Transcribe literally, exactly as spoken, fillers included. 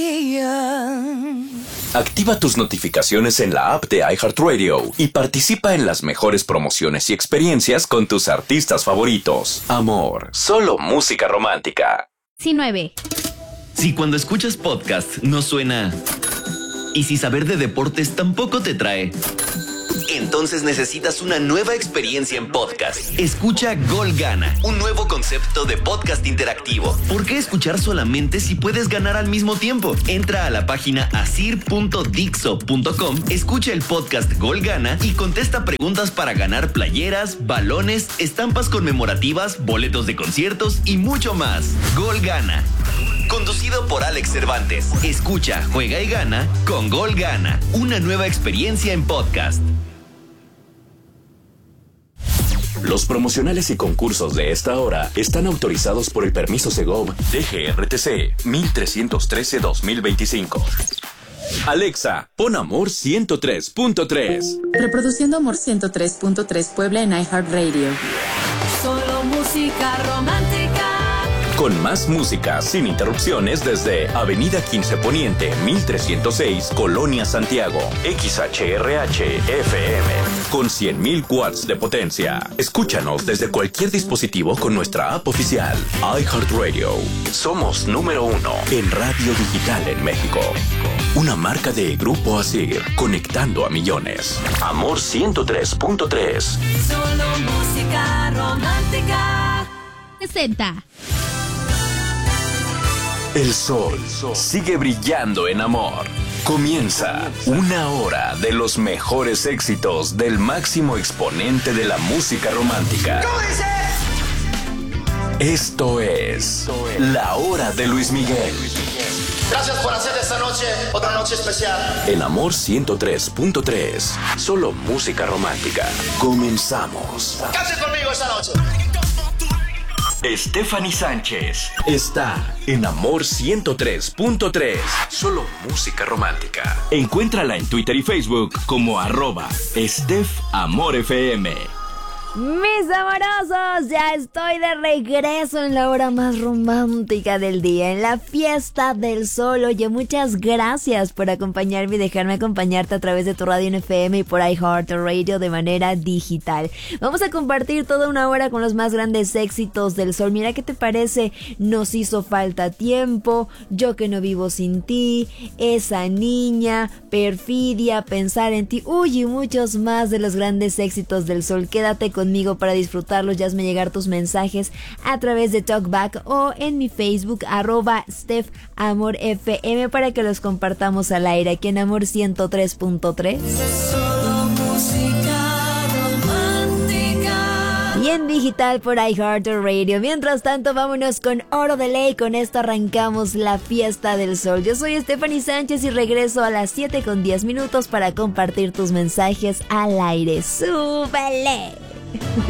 Activa tus notificaciones en la app de iHeartRadio y participa en las mejores promociones y experiencias con tus artistas favoritos. Amor, solo música romántica. diecinueve. Si cuando escuchas podcast no suena... Y si saber de deportes tampoco te trae... Entonces necesitas una nueva experiencia en podcast. Escucha Gol Gana, un nuevo concepto de podcast interactivo. ¿Por qué escuchar solamente si puedes ganar al mismo tiempo? Entra a la página asir punto dixo punto com, escucha el podcast Gol Gana y contesta preguntas para ganar playeras, balones, estampas conmemorativas, boletos de conciertos y mucho más. Gol Gana. Conducido por Alex Cervantes. Escucha, juega y gana con Gol Gana. Una nueva experiencia en podcast. Los promocionales y concursos de esta hora están autorizados por el permiso Segov D G R T C mil trescientos trece dos mil veinticinco. Alexa, pon Amor ciento tres punto tres. Reproduciendo Amor ciento tres punto tres Puebla en iHeartRadio. Solo música romántica. Con más música sin interrupciones desde Avenida quince Poniente, mil trescientos seis, Colonia Santiago. X H R H F M. Con cien mil watts de potencia. Escúchanos desde cualquier dispositivo con nuestra app oficial. iHeartRadio. Somos número uno en radio digital en México. Una marca de Grupo Asir, conectando a millones. Amor ciento tres punto tres. Solo música romántica. sesenta. El sol sigue brillando en amor. Comienza una hora de los mejores éxitos del máximo exponente de la música romántica. Esto es La Hora de Luis Miguel. Gracias por hacer de esta noche otra noche especial. En Amor ciento tres punto tres, solo música romántica. Comenzamos. Canten conmigo esta noche. Stephanie Sánchez está en Amor ciento tres punto tres, solo música romántica. Encuéntrala en Twitter y Facebook como arroba Steph Amor F M. Mis amorosos, ya estoy de regreso en la hora más romántica del día, en la fiesta del sol. Oye, muchas gracias por acompañarme y dejarme acompañarte a través de tu radio en F M y por iHeartRadio de manera digital. Vamos a compartir toda una hora con los más grandes éxitos del sol. Mira, ¿qué te parece? Nos hizo falta tiempo, Yo que no vivo sin ti, Esa niña, Perfidia, Pensar en ti, uy, y muchos más de los grandes éxitos del sol. Quédate con conmigo para disfrutarlos. Ya hazme llegar tus mensajes a través de Talkback o en mi Facebook arroba Steph Amor F M para que los compartamos al aire aquí en Amor ciento tres punto tres. Solo música romántica. Y en digital por iHeartRadio. Mientras tanto, vámonos con Oro de Ley. Con esto arrancamos la fiesta del sol. Yo soy Stephanie Sánchez y regreso a las siete con diez minutos para compartir tus mensajes al aire. ¡Súbele!